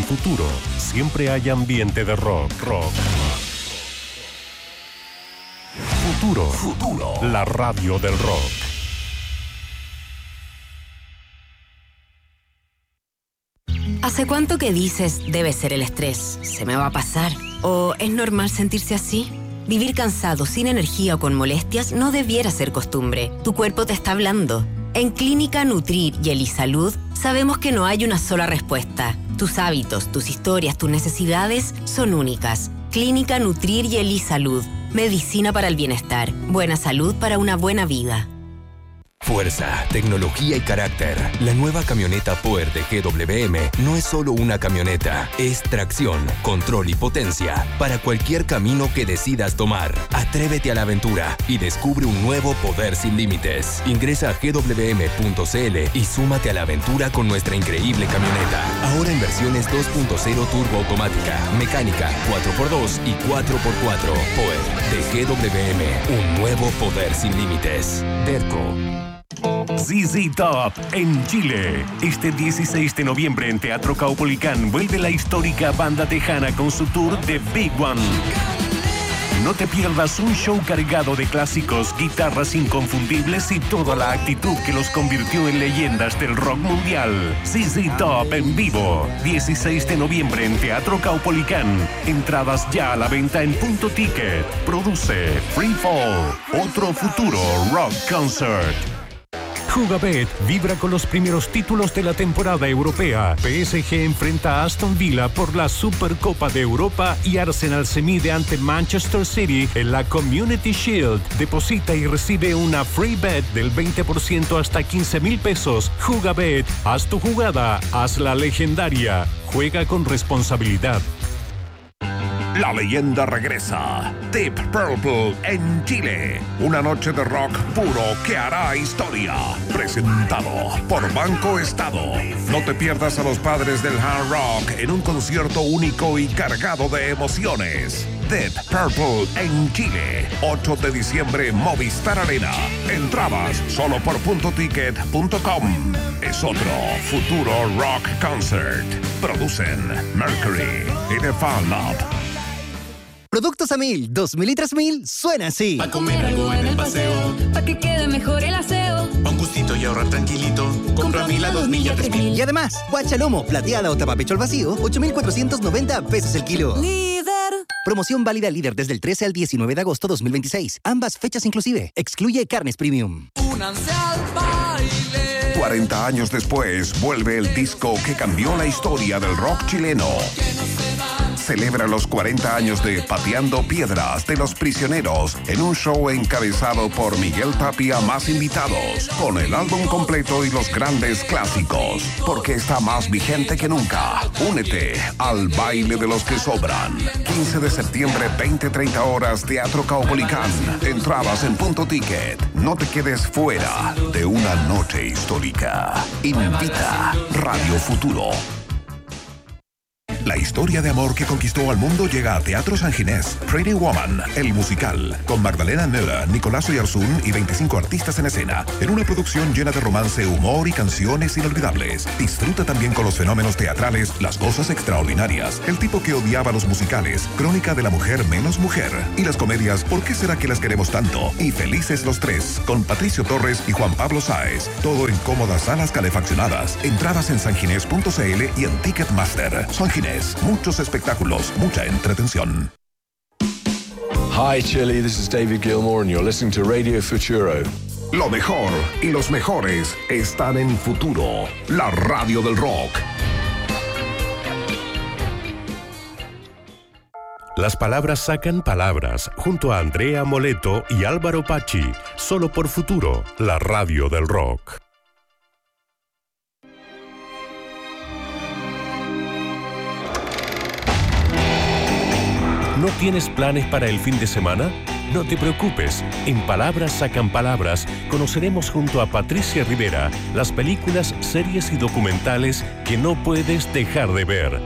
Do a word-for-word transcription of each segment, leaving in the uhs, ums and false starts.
Futuro siempre hay ambiente de rock. Rock. Futuro. Futuro. La radio del rock. ¿Hace cuánto que dices, debe ser el estrés, se me va a pasar? ¿O es normal sentirse así? Vivir cansado, sin energía o con molestias no debiera ser costumbre. Tu cuerpo te está hablando. En Clínica Nutrir y Elisalud sabemos que no hay una sola respuesta. Tus hábitos, tus historias, tus necesidades son únicas. Clínica Nutrir y Elisalud. Medicina para el bienestar. Buena salud para una buena vida. Fuerza, tecnología y carácter. La nueva camioneta Power de G W M no es solo una camioneta, es tracción, control y potencia para cualquier camino que decidas tomar. Atrévete a la aventura y descubre un nuevo poder sin límites. Ingresa a g w m punto c l y súmate a la aventura con nuestra increíble camioneta. Ahora en versiones dos punto cero turbo automática, mecánica, cuatro por dos y cuatro por cuatro. Power de G W M, un nuevo poder sin límites. Derco. Z Z Top en Chile. Este dieciséis de noviembre en Teatro Caupolicán vuelve la histórica banda tejana con su tour The Big One. No te pierdas un show cargado de clásicos, guitarras inconfundibles y toda la actitud que los convirtió en leyendas del rock mundial. Z Z Top en vivo. dieciséis de noviembre en Teatro Caupolicán. Entradas ya a la venta en Punto Ticket. Produce Free Fall. Otro futuro rock concert. Jugabet vibra con los primeros títulos de la temporada europea. P S G enfrenta a Aston Villa por la Supercopa de Europa y Arsenal se mide ante Manchester City en la Community Shield. Deposita y recibe una free bet del veinte por ciento hasta quince mil pesos. Jugabet, haz tu jugada, hazla legendaria. Juega con responsabilidad. La leyenda regresa. Deep Purple en Chile. Una noche de rock puro que hará historia. Presentado por Banco Estado. No te pierdas a los padres del hard rock en un concierto único y cargado de emociones. Deep Purple en Chile. ocho de diciembre, Movistar Arena. Entradas solo por punto ticket punto com. Es otro futuro rock concert. Producen Mercury y The Fan Lab. Productos a mil, dos mil y tres mil, suena así. Pa' comer algo en el paseo, pa' que quede mejor el aseo. Pa' un gustito y ahorrar tranquilito, compra a mil, a dos mil y a tres mil. Y además, guachalomo, plateada o tapapecho al vacío, ocho mil cuatrocientos noventa pesos el kilo. Líder. Promoción válida líder desde el trece al diecinueve de agosto dos mil veintiséis. Ambas fechas inclusive. Excluye carnes premium. Únanse al baile. cuarenta años después, vuelve el disco que cambió la historia del rock chileno. Celebra los cuarenta años de Pateando Piedras de Los Prisioneros en un show encabezado por Miguel Tapia más invitados, con el álbum completo y los grandes clásicos, porque está más vigente que nunca. Únete al baile de los que sobran. quince de septiembre, veinte treinta horas, Teatro Caupolicán. Entradas en Punto Ticket. No te quedes fuera de una noche histórica. Invita Radio Futuro. La historia de amor que conquistó al mundo llega a Teatro San Ginés. Pretty Woman, el musical, con Magdalena Müller, Nicolás Oyarzún y veinticinco artistas en escena, en una producción llena de romance, humor y canciones inolvidables. Disfruta también con los fenómenos teatrales, las cosas extraordinarias, el tipo que odiaba los musicales, Crónica de la mujer menos mujer, y las comedias ¿Por qué será que las queremos tanto? Y Felices los tres, con Patricio Torres y Juan Pablo Sáez. Todo en cómodas salas calefaccionadas. Entradas en sanginés punto c l y en Ticketmaster. San Ginés. Muchos espectáculos, mucha entretención. Hi Chile, this is David Gilmour and you're listening to Radio Futuro. Lo mejor y los mejores están en Futuro, la radio del rock. Las palabras sacan palabras, junto a Andrea Moleto y Álvaro Pachi, solo por Futuro, la radio del rock. ¿No tienes planes para el fin de semana? No te preocupes, en Palabras Sacan Palabras conoceremos junto a Patricia Rivera las películas, series y documentales que no puedes dejar de ver.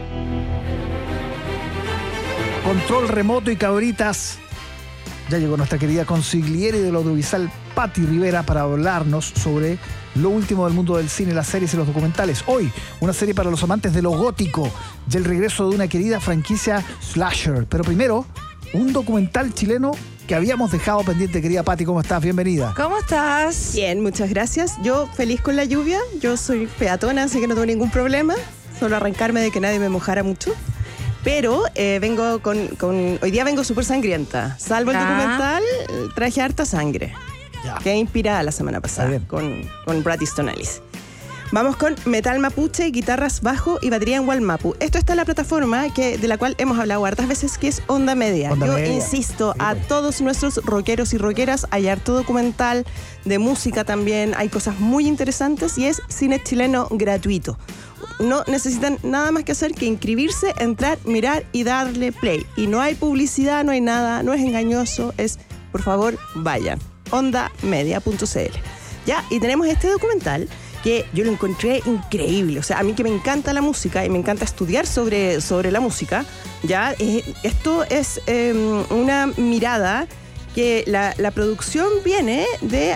Control remoto y cabritas. Ya llegó nuestra querida consigliere del audiovisual Patti Rivera para hablarnos sobre lo último del mundo del cine, las series y los documentales. Hoy, una serie para los amantes de lo gótico y el regreso de una querida franquicia slasher. Pero primero, un documental chileno que habíamos dejado pendiente. Querida Patti, ¿cómo estás? Bienvenida. ¿Cómo estás? Bien, muchas gracias. Yo feliz con la lluvia. Yo soy peatona, así que no tengo ningún problema. Solo arrancarme de que nadie me mojara mucho. Pero eh, vengo con, con... Hoy día vengo súper sangrienta. Salvo el Ah. documental, traje harta sangre. Ya. Quedé inspirada la semana pasada con, con Brad Easton Ellis. Vamos con metal mapuche, guitarras, bajo y batería en Walmapu. Esto está en la plataforma que, de la cual hemos hablado hartas veces, que es Onda Media. Onda Yo Media. insisto, Sí, a pues. todos nuestros rockeros y rockeras, hay harto documental, de música también, hay cosas muy interesantes y es cine chileno gratuito. No necesitan nada más que hacer que inscribirse, entrar, mirar y darle play. Y no hay publicidad, no hay nada, no es engañoso, es, por favor, vayan. onda media punto c l. Ya, y tenemos este documental que yo lo encontré increíble. O sea, a mí que me encanta la música y me encanta estudiar sobre, sobre la música, ya, eh, esto es eh, una mirada que la, la producción viene de,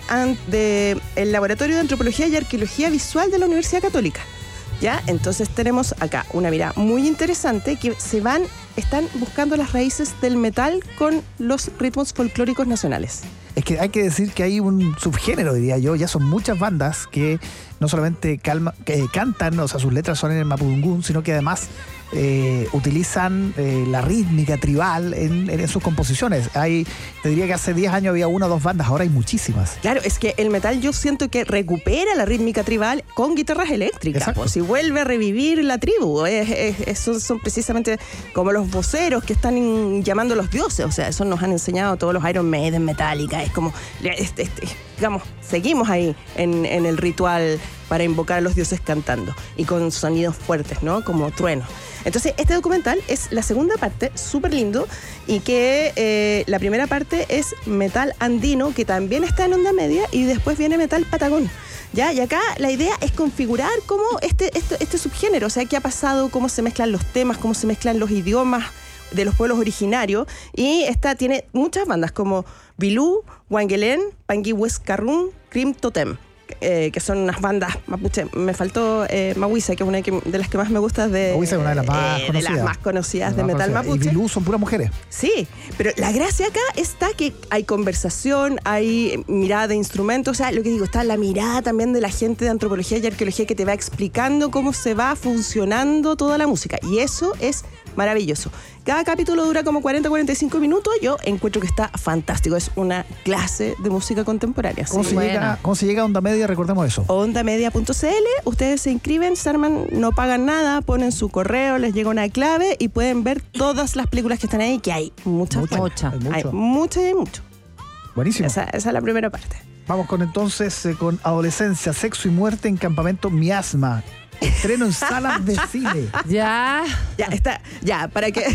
de el Laboratorio de Antropología y Arqueología Visual de la Universidad Católica. ¿Ya? Entonces tenemos acá una mirada muy interesante que se van, están buscando las raíces del metal con los ritmos folclóricos nacionales. Es que hay que decir que hay un subgénero, diría yo. Ya son muchas bandas que no solamente calma, que cantan, o sea, sus letras son en el mapudungún, sino que además eh, utilizan eh, la rítmica tribal en, en sus composiciones. Hay, te diría que hace diez años había una o dos bandas, ahora hay muchísimas. Claro, es que el metal yo siento que recupera la rítmica tribal con guitarras eléctricas, pues, y vuelve a revivir la tribu. Es, es, es, son, son precisamente como los voceros que están in, llamando a los dioses. O sea, eso nos han enseñado todos los Iron Maiden, Metallica. Es como, este, este, digamos, seguimos ahí en, en el ritual para invocar a los dioses cantando y con sonidos fuertes, ¿no? Como truenos. Entonces, este documental es la segunda parte, súper lindo, y que eh, la primera parte es metal andino, que también está en Onda Media, y después viene metal patagón. ¿Ya? Y acá la idea es configurar cómo este, este, este subgénero, o sea, qué ha pasado, cómo se mezclan los temas, cómo se mezclan los idiomas de los pueblos originarios. Y esta tiene muchas bandas como Bilú, Wangelén, Pangui Huescarrún, Crim Totem. Eh, que son unas bandas mapuche. Me faltó eh, Mahuisa, que es una que, de las que más me gusta de, Mahuisa es una de las más eh, conocidas. de las más conocidas de, de más metal conocidas. mapuche. Y Bilú son puras mujeres. Sí, pero la gracia acá está que hay conversación, hay mirada de instrumentos, o sea, lo que digo, está la mirada también de la gente de antropología y arqueología que te va explicando cómo se va funcionando toda la música, y eso es maravilloso. Cada capítulo dura como cuarenta a cuarenta y cinco minutos. Yo encuentro que está fantástico. Es una clase de música contemporánea. ¿Cómo, se llega, ¿Cómo se llega a Onda Media? Recordemos eso. onda media punto c l. Ustedes se inscriben, se arman, no pagan nada, ponen su correo, les llega una clave y pueden ver todas las películas que están ahí, que hay muchas. Mucha, Mucha. hay mucho. Hay muchas y hay mucho. Buenísimo. Esa, esa es la primera parte. Vamos con entonces eh, con Adolescencia, Sexo y Muerte en Campamento Miasma. Estreno en salas de cine. Ya. Ya, está, ya, para que...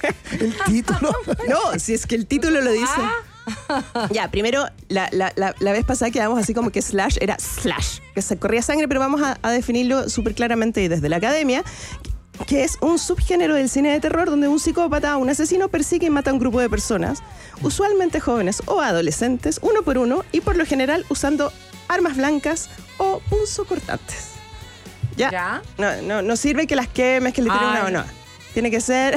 El título. No, si es que el título lo dice. Ya, primero, la, la, la, la vez pasada quedamos así como que slash era slash, que se corría sangre, pero vamos a, a definirlo súper claramente desde la academia, que es un subgénero del cine de terror donde un psicópata, un asesino persigue y mata a un grupo de personas, usualmente jóvenes o adolescentes, uno por uno, y por lo general usando armas blancas o punzocortantes. Ya. ¿Ya? No, no, no sirve que las quemes, que le tiren una o no. Tiene que ser,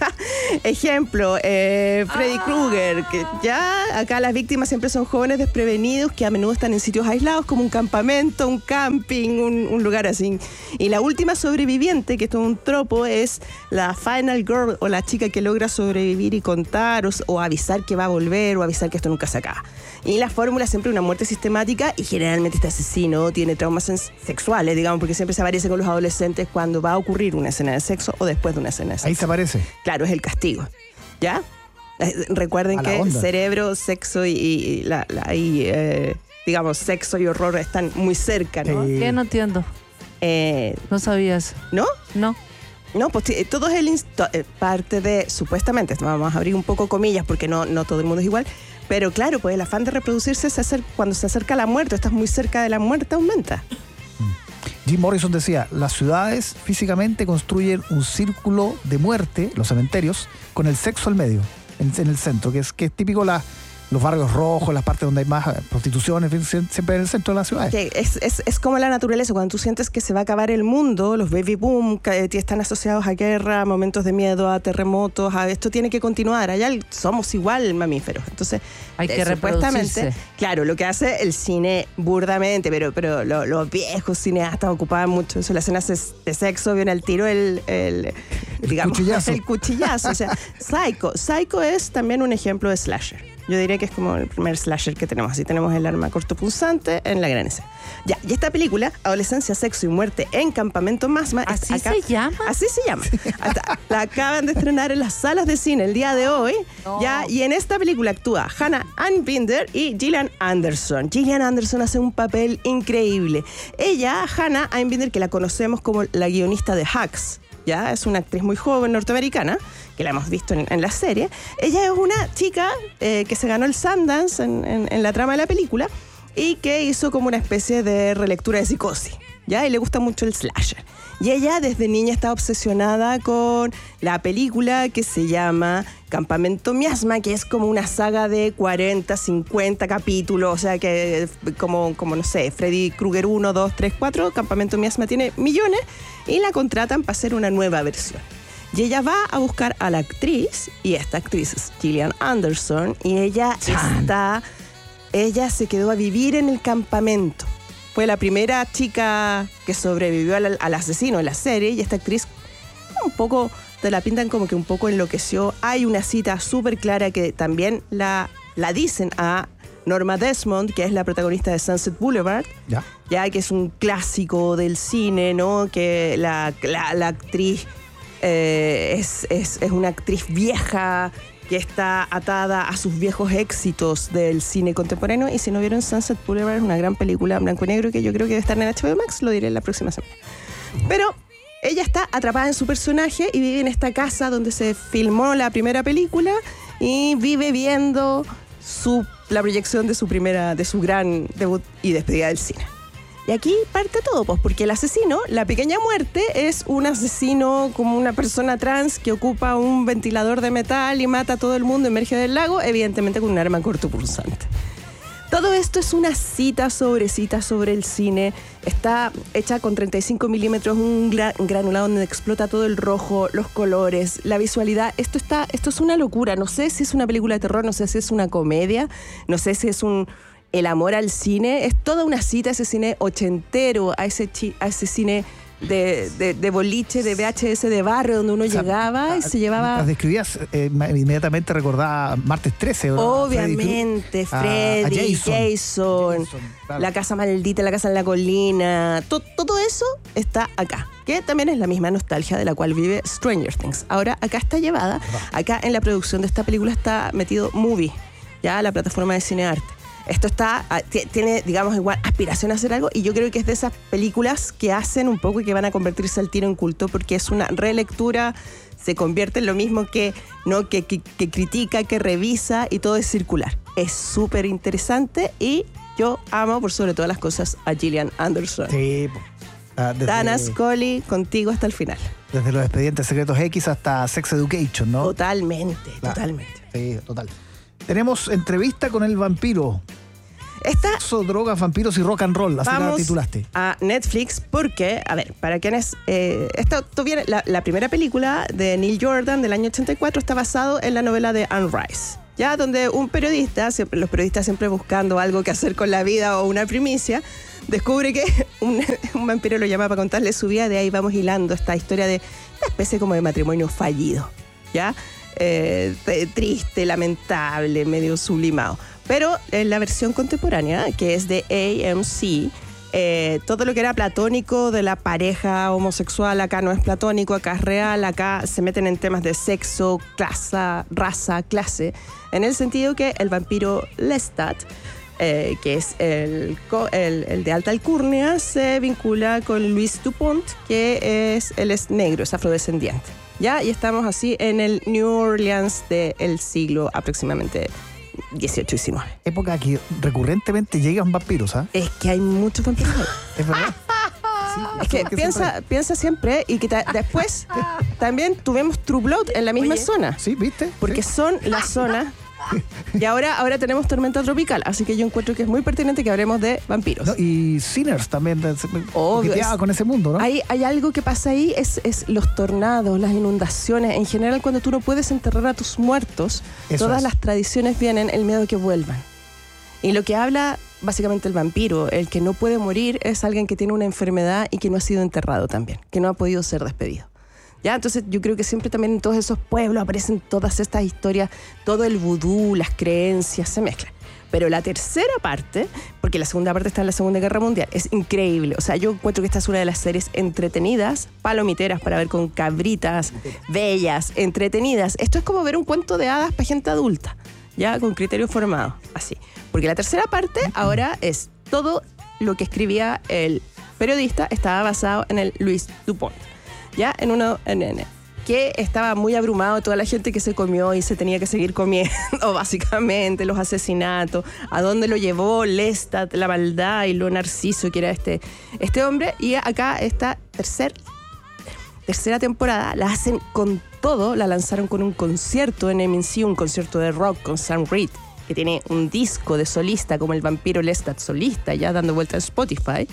ejemplo, eh, Freddy Ah. Krueger, que ya acá las víctimas siempre son jóvenes desprevenidos que a menudo están en sitios aislados como un campamento, un camping, un, un lugar así. Y la última sobreviviente, que esto es un tropo, es la final girl o la chica que logra sobrevivir y contar o, o avisar que va a volver o avisar que esto nunca se acaba. Y la fórmula siempre una muerte sistemática y generalmente este asesino tiene traumas sexuales, digamos, porque siempre se aparece con los adolescentes cuando va a ocurrir una escena de sexo o después de una escena de sexo. Ahí se aparece. Claro, es el castigo. ¿Ya? Eh, Recuerden A la que onda. cerebro, sexo y, y la, la- y, eh, digamos, sexo y horror están muy cerca, ¿no? Sí. ¿Qué? No entiendo. Eh, No sabías. ¿No? No. No, pues sí, todo es el inst- eh, parte de, supuestamente, vamos a abrir un poco comillas porque no, no todo el mundo es igual, pero claro, pues el afán de reproducirse se acer- cuando se acerca la muerte, estás muy cerca de la muerte, aumenta. Jim Morrison decía, las ciudades físicamente construyen un círculo de muerte, los cementerios, con el sexo al medio, en, en el centro, que es, que es típico la, los barrios rojos, las partes donde hay más prostitución, en fin, siempre en el centro de la ciudad. Que es, es, es como la naturaleza, cuando tú sientes que se va a acabar el mundo, los baby boom que están asociados a guerra, a momentos de miedo, a terremotos, a esto tiene que continuar. Allá somos igual mamíferos. Entonces, hay que eh, supuestamente, reproducirse. claro, lo que hace el cine burdamente, pero, pero lo, los viejos cineastas ocupaban mucho eso, las escenas de sexo, viene al tiro el, el, el digamos, cuchillazo. el cuchillazo. O sea, Psycho. Psycho es también un ejemplo de slasher. Yo diría que es como el primer slasher que tenemos. Así tenemos el arma cortopunzante en la gran escena. Ya, y esta película, Adolescencia, Sexo y Muerte en Campamento Masma. ¿Así acá, se llama? Así se llama. Hasta, la acaban de estrenar en las salas de cine el día de hoy. No. Ya, y en esta película actúa Hannah Ann Binder y Gillian Anderson. Gillian Anderson hace un papel increíble. Ella, Hannah Ann Binder, que la conocemos como la guionista de Hacks. Ya, es una actriz muy joven norteamericana, que la hemos visto en, en la serie. Ella es una chica eh, que se ganó el Sundance en, en, en la trama de la película y que hizo como una especie de relectura de Psicosis, ¿ya? Y le gusta mucho el slasher. Y ella desde niña está obsesionada con la película que se llama Campamento Miasma, que es como una saga de cuarenta, cincuenta capítulos, o sea que como, como no sé, Freddy Krueger uno, dos, tres, cuatro, Campamento Miasma tiene millones y la contratan para hacer una nueva versión. Y ella va a buscar a la actriz, y esta actriz es Gillian Anderson, y ella Chan. está, ella se quedó a vivir en el campamento. Fue la primera chica que sobrevivió al, al asesino en la serie, y esta actriz un poco, te la pintan como que un poco enloqueció. Hay una cita súper clara que también la, la dicen a Norma Desmond, que es la protagonista de Sunset Boulevard, ya, ya que es un clásico del cine, ¿no? Que la, la, la actriz eh, es, es, es una actriz vieja que está atada a sus viejos éxitos del cine contemporáneo. Y si no vieron Sunset Boulevard, es una gran película en blanco y negro que yo creo que debe estar en H B O Max, lo diré la próxima semana. Pero ella está atrapada en su personaje y vive en esta casa donde se filmó la primera película y vive viendo su, la proyección de su primera, de su gran debut y despedida del cine. Y aquí parte todo, pues, porque el asesino, la pequeña muerte, es un asesino como una persona trans que ocupa un ventilador de metal y mata a todo el mundo, emerge del lago, evidentemente con un arma cortopunzante. Todo esto es una cita sobre cita sobre el cine. Está hecha con treinta y cinco milímetros, un gra- granulado donde explota todo el rojo, los colores, la visualidad. Esto está, esto es una locura. No sé si es una película de terror, no sé si es una comedia, no sé si es un... El amor al cine, es toda una cita a ese cine ochentero, a ese, chi, a ese cine de, de, de boliche, de V H S de barrio, donde uno o sea, llegaba y a, se llevaba... Las describías, eh, inmediatamente recordaba Martes trece. ¿no? Obviamente, Freddy, Freddy a, a Jason, Jason, Jason claro. La casa maldita, la casa en la colina, to, todo eso está acá. Que también es la misma nostalgia de la cual vive Stranger Things. Ahora, acá está llevada, acá en la producción de esta película está metido Movie, ya la plataforma de cinearte. Esto está, tiene, digamos, igual aspiración a hacer algo, y yo creo que es de esas películas que hacen un poco y que van a convertirse al tiro en culto, porque es una relectura, se convierte en lo mismo que, ¿no? que, que, que critica, que revisa, y todo es circular. Es súper interesante y yo amo por sobre todas las cosas a Gillian Anderson. Sí. Uh, desde, Dana Scully, contigo hasta el final. Desde los Expedientes Secretos X hasta Sex Education, ¿no? Totalmente, claro. totalmente. Sí, total. Tenemos entrevista con el vampiro. Esta, Sexo, drogas, vampiros y rock and roll, así la titulaste. A Netflix porque, a ver, para quienes... Eh, esto, esto viene, la, la primera película de Neil Jordan del año ochenta y cuatro está basado en la novela de Anne Rice, ya donde un periodista, siempre, los periodistas siempre buscando algo que hacer con la vida o una primicia, descubre que un, un vampiro lo llama para contarle su vida. De ahí vamos hilando esta historia de una especie como de matrimonio fallido, ¿ya? Eh, triste, lamentable, medio sublimado. Pero en la versión contemporánea, que es de A M C, eh, todo lo que era platónico de la pareja homosexual acá no es platónico, acá es real, acá se meten en temas de sexo, clase, raza, clase, en el sentido que el vampiro Lestat, eh, que es el, el, el de alta alcurnia, se vincula con Louis Dupont, que es, él es negro, es afrodescendiente. ¿Ya? Y estamos así en el New Orleans del siglo aproximadamente dieciocho diecinueve. Época que recurrentemente llegan vampiros, ¿ah? ¿eh? Es que hay muchos vampiros. Es verdad. Sí, es que, que piensa, siempre... piensa siempre y que ta- después también tuvimos True Blood en la misma Oye. zona. Sí, ¿viste? Porque sí. son las zonas... Y ahora, ahora tenemos Tormenta Tropical, así que yo encuentro que es muy pertinente que hablemos de vampiros. No, y Sinners también, obvio, es, con ese mundo, ¿no? Hay, hay algo que pasa ahí, es, es los tornados, las inundaciones. En general, cuando tú no puedes enterrar a tus muertos, Eso todas es. las tradiciones vienen el miedo de que vuelvan. Y lo que habla básicamente el vampiro, el que no puede morir, es alguien que tiene una enfermedad y que no ha sido enterrado también, que no ha podido ser despedido. ¿Ya? Entonces yo creo que siempre también en todos esos pueblos aparecen todas estas historias, todo el vudú, las creencias, se mezclan. Pero la tercera parte, porque la segunda parte está en la Segunda Guerra Mundial, es increíble. O sea, yo encuentro que esta es una de las series entretenidas, palomiteras para ver con cabritas, bellas, entretenidas. Esto es como ver un cuento de hadas para gente adulta, ya con criterio formado, así. Porque la tercera parte ahora es todo lo que escribía el periodista, estaba basado en el Louis Dupont. Ya, en uno en, en, que estaba muy abrumado de toda la gente que se comió y se tenía que seguir comiendo, básicamente, los asesinatos, a dónde lo llevó Lestat, la maldad y lo narciso que era este, este hombre. Y acá esta tercer, tercera temporada la hacen con todo, la lanzaron con un concierto en M C, un concierto de rock con Sam Reed, que tiene un disco de solista como el vampiro Lestat solista, ya dando vuelta en Spotify.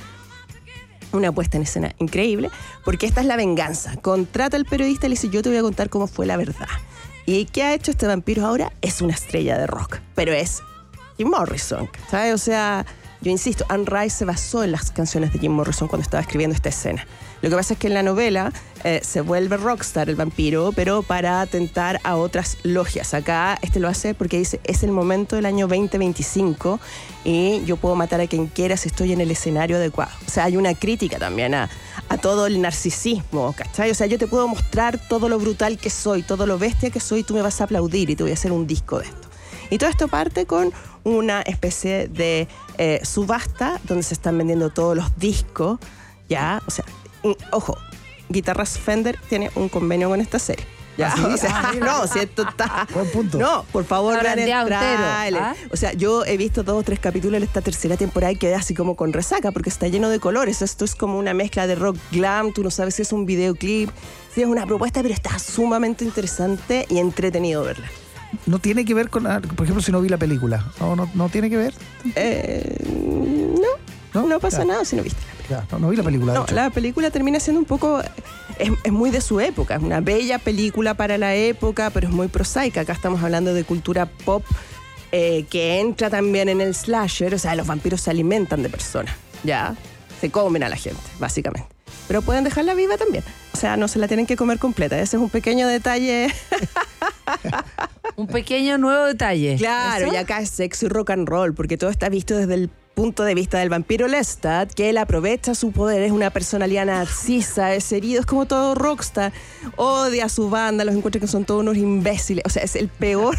Una puesta en escena increíble, porque esta es la venganza. Contrata al periodista y le dice, yo te voy a contar cómo fue la verdad. ¿Y qué ha hecho este vampiro ahora? Es una estrella de rock, pero es Jim Morrison, ¿sabes? O sea, yo insisto, Anne Rice se basó en las canciones de Jim Morrison cuando estaba escribiendo esta escena. Lo que pasa es que en la novela eh, se vuelve rockstar el vampiro, pero para atentar a otras logias. Acá este lo hace porque dice, es el momento del año veinte veinticinco y yo puedo matar a quien quiera si estoy en el escenario adecuado. O sea, hay una crítica también a, a todo el narcisismo, ¿cachai? O sea, yo te puedo mostrar todo lo brutal que soy, todo lo bestia que soy, y tú me vas a aplaudir y te voy a hacer un disco de esto. Y todo esto parte con una especie de eh, subasta donde se están vendiendo todos los discos, ¿ya? O sea, y, ojo, Guitarras Fender tiene un convenio con esta serie. ¿Ya? ¿Ah, sí? O sea, ah, no, si esto está... Buen punto. No, por favor, vean el tráiler. ¿Ah? O sea, yo he visto dos o tres capítulos de esta tercera temporada y quedé así como con resaca porque está lleno de colores. Esto es como una mezcla de rock glam, tú no sabes si es un videoclip, si es una propuesta, pero está sumamente interesante y entretenido verla. No tiene que ver con, por ejemplo, si no vi la película. No, no, no tiene que ver. Eh, no, no, no pasa ya. nada si no viste la película. Ya, no, no vi la película. No, la película termina siendo un poco, es, es muy de su época, es una bella película para la época, pero es muy prosaica. Acá estamos hablando de cultura pop eh, que entra también en el slasher. O sea, los vampiros se alimentan de personas, ya, se comen a la gente, básicamente. Pero pueden dejarla viva también. O sea, no se la tienen que comer completa. Ese es un pequeño detalle. Un pequeño nuevo detalle. Claro, ¿eso? Y acá es sexo y rock and roll, porque todo está visto desde el punto de vista del vampiro Lestat, que él aprovecha su poder, es una personalidad narcisa, es herido, es como todo rockstar, odia a su banda, los encuentra que son todos unos imbéciles. O sea, es el peor...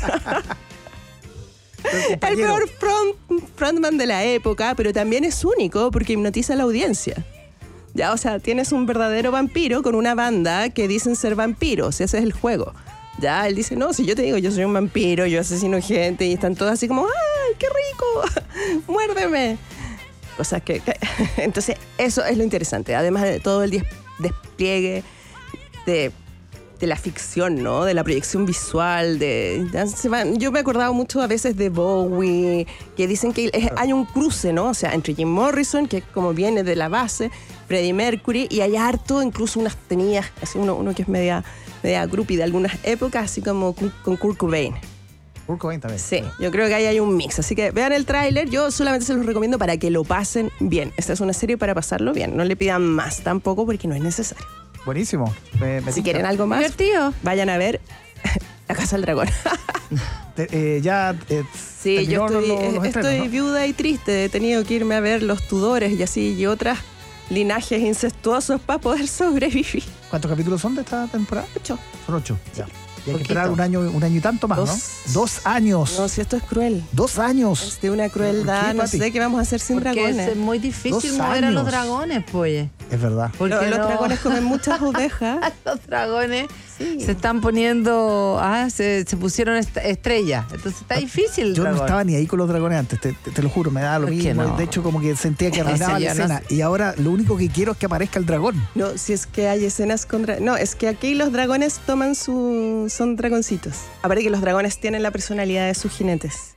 el peor front, frontman de la época, pero también es único porque hipnotiza a la audiencia. Ya, o sea, tienes un verdadero vampiro con una banda que dicen ser vampiros, ese es el juego. Ya, él dice, no, si yo te digo, yo soy un vampiro, yo asesino gente, y están todos así como, ¡ay, qué rico! ¡Muérdeme! Cosas que, que... Entonces, eso es lo interesante, además de todo el despliegue de, de la ficción, ¿no? De la proyección visual, de... Yo me he acordado mucho a veces de Bowie, que dicen que es, hay un cruce, ¿no? O sea, entre Jim Morrison, que como viene de la base, Freddie Mercury, y hay harto, incluso unas tenidas, así uno, uno que es media... media groupie de algunas épocas, así como con Kurt Cobain. Kurt Cobain también. Sí, yo creo que ahí hay un mix. Así que vean el tráiler, yo solamente se los recomiendo para que lo pasen bien. Esta es una serie para pasarlo bien, no le pidan más tampoco porque no es necesario. Buenísimo. Me, me si quieren algo más, divertido, vayan a ver La Casa del Dragón. Te, eh, ya eh, Sí, yo estoy, los, los estoy estrenos, ¿no? viuda y triste, he tenido que irme a ver Los Tudores y así y otras linajes incestuosos para poder sobrevivir. ¿Cuántos capítulos son de esta temporada? Ocho. Son ocho. Sí. Ya. Y hay que esperar un año, un año y tanto más, Dos. ¿no? Dos años. No, si esto es cruel. Dos años. Es de una crueldad, qué, no Pati? sé qué vamos a hacer sin porque dragones. Es muy difícil Dos mover años. a los dragones, pues. Es verdad. Los, no? los dragones comen muchas ovejas. Los dragones sí. se están poniendo, ah, se, se pusieron est estrellas. Entonces está difícil el Yo dragón. no estaba ni ahí con los dragones antes, te, te, te lo juro, me daba lo ¿Por qué mismo. no? De hecho, como que sentía que arruinaba la Ese ya no escena. Y ahora lo único que quiero es que aparezca el dragón. No, si es que hay escenas con dra- No, es que aquí los dragones toman su... son dragoncitos. Aparte que los dragones tienen la personalidad de sus jinetes.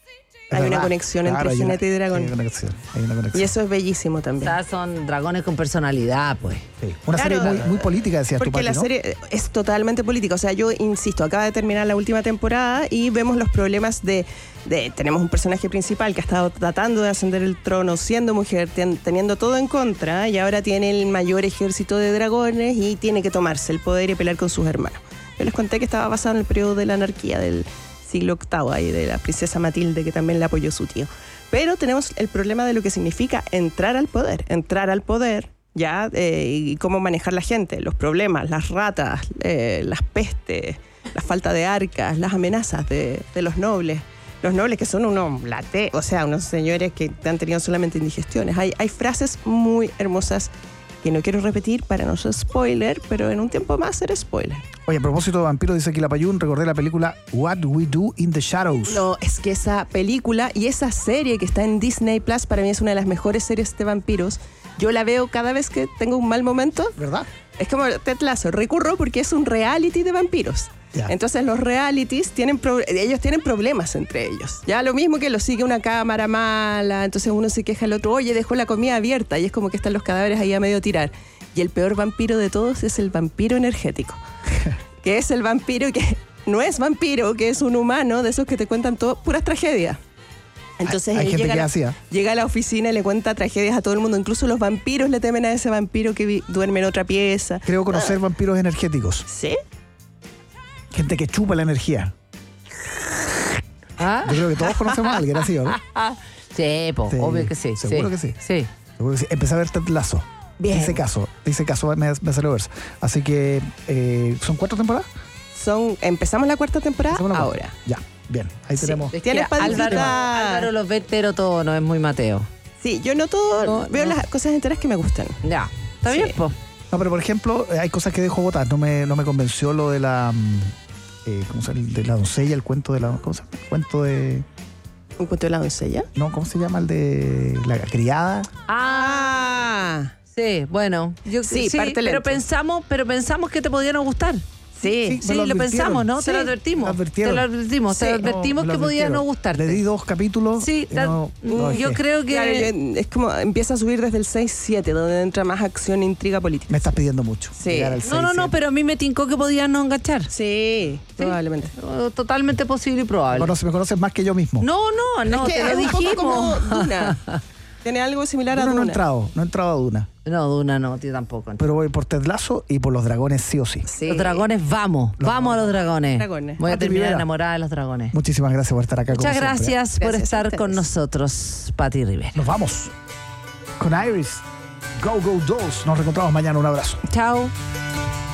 Es Hay verdad. una conexión Claro, entre hay una- jinete y dragón. Hay una conexión, hay una conexión. Y eso es bellísimo O también. sea, son dragones con personalidad, pues. Sí. Una Claro. serie muy, muy política, decías tú, Porque Pati, la ¿no? serie es totalmente política. O sea, yo insisto, acaba de terminar la última temporada y vemos los problemas de, de tenemos un personaje principal que ha estado tratando de ascender el trono siendo mujer, ten- teniendo todo en contra, y ahora tiene el mayor ejército de dragones y tiene que tomarse el poder y pelear con sus hermanos. Yo les conté que estaba basado en el periodo de la anarquía del siglo octavo, ahí de la princesa Matilde, que también la apoyó su tío. Pero tenemos el problema de lo que significa entrar al poder. Entrar al poder, ya, eh, y cómo manejar la gente, los problemas, las ratas, eh, las pestes, la falta de arcas, las amenazas de, de los nobles. Los nobles que son unos late, o sea, unos señores que han tenido solamente indigestiones. Hay, hay frases muy hermosas que no quiero repetir para no ser spoiler, pero en un tiempo más será spoiler. Oye, a propósito de vampiros, dice aquí la Payún, recordé la película What We Do in the Shadows. No, es que esa película y esa serie que está en Disney Plus para mí es una de las mejores series de vampiros. Yo la veo cada vez que tengo un mal momento. ¿Verdad? Es como Ted Lasso, recurro porque es un reality de vampiros. Ya. Entonces los realities tienen pro- ellos tienen problemas entre ellos. Ya lo mismo que lo sigue una cámara mala, entonces uno se queja al otro, oye, dejó la comida abierta, y es como que están los cadáveres ahí a medio tirar. Y el peor vampiro de todos es el vampiro energético, que es el vampiro que no es vampiro, que es un humano de esos que te cuentan todo, puras tragedias. Entonces Hay él gente llega, que a la, hacía. llega a la oficina y le cuenta tragedias a todo el mundo. Incluso los vampiros le temen a ese vampiro que vi- duerme en otra pieza. Creo conocer vampiros energéticos. ¿Sí? Gente que chupa la energía. ¿Ah? Yo creo que todos conocemos a alguien así, ¿o ¿no? Sí, po, Sí, obvio que sí. seguro sí. que sí. Sí. Seguro que sí. Empecé a ver Ted Lasso. Bien. Dice caso, dice caso, me, me salió verso. Así que, eh, ¿son cuatro temporadas? Son, empezamos la cuarta temporada Empezamos la ahora. cuarta. Ya, bien. Ahí Sí. tenemos. Es Tienes que para Álvaro, disfrutar. Álvaro los ve pero todo, no es muy Mateo. Sí, yo no todo, No, veo no. las cosas enteras que me gustan. Ya, está Sí. bien, po. No, pero por ejemplo, eh, hay cosas que dejo botar. No me, no me convenció lo de la. mm, Eh, ¿Cómo se llama? De la doncella, el cuento de la. ¿Cómo se llama? El cuento de. ¿Un cuento de la doncella? No, ¿cómo se llama? El de la criada. Ah, Sí, bueno, yo Sí, sí, parte pero lento. pensamos, pero pensamos que te podían gustar. sí. me Sí, lo lo, advirtieron. pensamos, ¿no? Sí, te lo advertimos. me lo advirtieron. Te lo advertimos, Sí. te lo advertimos me que lo podía advirtieron. no gustarte. Le di dos capítulos. Sí, y ta- no- no yo dejé. creo que Claro, yo- es como empieza a subir desde el seis siete, donde entra más acción e intriga política. Me estás pidiendo mucho. Sí. Llegar al No, seis, no, no, siete. pero a mí me tincó que podían no enganchar. Sí, probablemente. Oh, Totalmente posible y Me probable. conoces, me conoces más que yo mismo. No, no, no, es que te lo es un poco dijimos. como Duna. Tiene algo similar a Duna no he Duna. entrado, no he entrado a Duna. No, Duna no, tío tampoco. Pero voy por Ted Lasso y por los dragones sí o sí. Sí. Los dragones, vamos, vamos a los dragones. Dragones. Voy a Pati terminar Rivera. enamorada de los dragones. Muchísimas gracias por estar acá. Muchas como siempre. gracias, por Gracias a estar ustedes. con nosotros, Pati Rivera. Nos vamos con Iris. Go, go, dolls. Nos reencontramos mañana. Un abrazo. Chao.